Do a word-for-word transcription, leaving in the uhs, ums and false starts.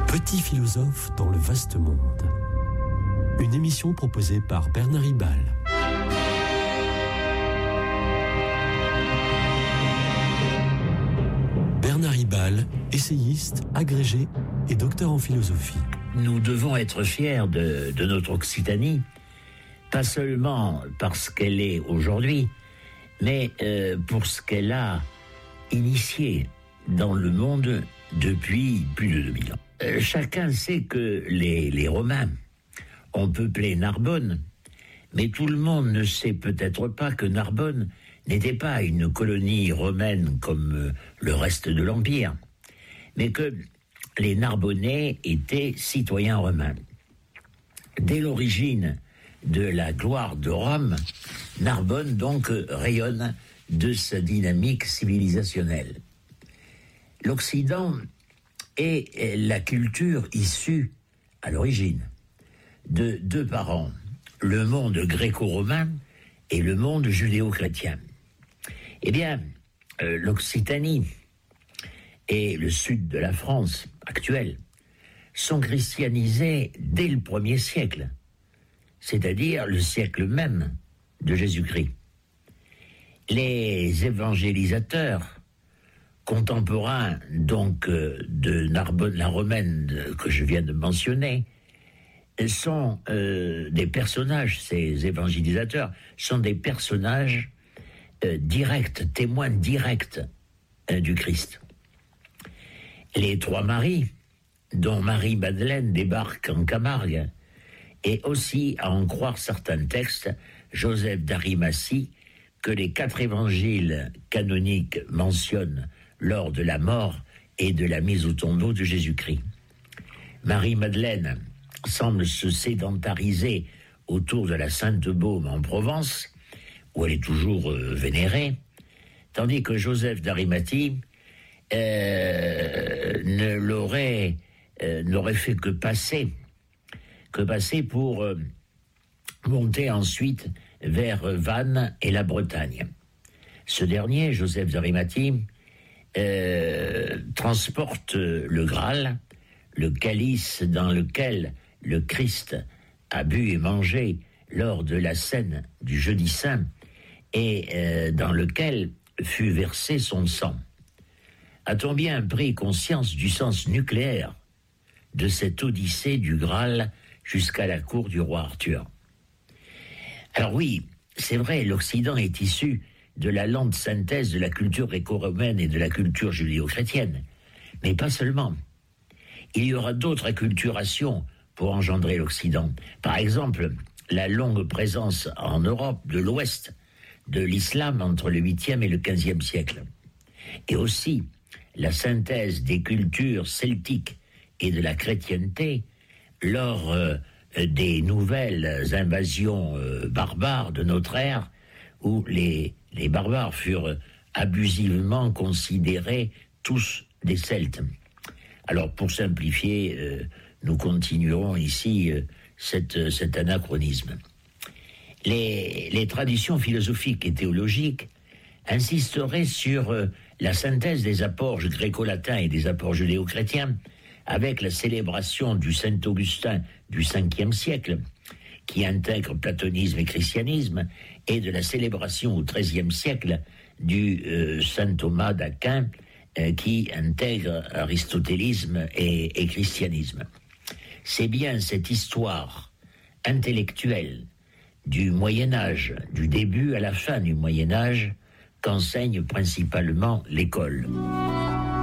Petit philosophe dans le vaste monde. Une émission proposée par Bernard Hibal. Bernard Hibal, essayiste, agrégé et docteur en philosophie. Nous devons être fiers de, de notre Occitanie, pas seulement parce qu'elle est aujourd'hui, mais euh, pour ce qu'elle a initié dans le monde depuis plus de deux mille ans. Euh, chacun sait que les, les Romains ont peuplé Narbonne, mais tout le monde ne sait peut-être pas que Narbonne n'était pas une colonie romaine comme euh, le reste de l'Empire, mais que les Narbonnais étaient citoyens romains. Dès l'origine de la gloire de Rome, Narbonne donc rayonne de sa dynamique civilisationnelle. L'Occident est la culture issue, à l'origine, de deux parents, le monde gréco-romain et le monde judéo-chrétien. Eh bien, euh, l'Occitanie et le sud de la France actuelle sont christianisés dès le premier siècle, c'est-à-dire le siècle même de Jésus-Christ. Les évangélisateurs contemporains donc de Narbonne la romaine que je viens de mentionner sont euh, des personnages, ces évangélisateurs sont des personnages euh, directs, témoins directs euh, du Christ. Les trois Maries, dont Marie-Madeleine débarque en Camargue, et aussi, à en croire certains textes, Joseph d'Arimathie, que les quatre évangiles canoniques mentionnent lors de la mort et de la mise au tombeau de Jésus-Christ. Marie-Madeleine semble se sédentariser autour de la Sainte-Baume en Provence, où elle est toujours euh, vénérée, tandis que Joseph d'Arimathie euh, ne l'aurait, euh, n'aurait fait que passer, que passer pour euh, monter ensuite vers Vannes et la Bretagne. Ce dernier, Joseph d'Arimathie, euh, transporte le Graal, le calice dans lequel le Christ a bu et mangé lors de la scène du Jeudi Saint et euh, dans lequel fut versé son sang. A-t-on bien pris conscience du sens nucléaire de cette odyssée du Graal jusqu'à la cour du roi Arthur? Alors oui, c'est vrai, l'Occident est issu de la lente synthèse de la culture gréco-romaine et de la culture judéo-chrétienne. Mais pas seulement. Il y aura d'autres acculturations pour engendrer l'Occident. Par exemple, la longue présence en Europe de l'Ouest de l'islam entre le huitième et le quinzième siècle. Et aussi la synthèse des cultures celtiques et de la chrétienté lors euh, des nouvelles invasions euh, barbares de notre ère, où les, les barbares furent abusivement considérés tous des Celtes. Alors, pour simplifier, euh, nous continuerons ici euh, cette, cet anachronisme. Les, les traditions philosophiques et théologiques insisteraient sur euh, la synthèse des apports gréco-latins et des apports judéo-chrétiens avec la célébration du Saint-Augustin du cinquième siècle, qui intègre platonisme et christianisme, et de la célébration au treizième siècle du euh, Saint Thomas d'Aquin, euh, qui intègre aristotélisme et, et christianisme. C'est bien cette histoire intellectuelle du Moyen-Âge, du début à la fin du Moyen-Âge, qu'enseigne principalement l'école.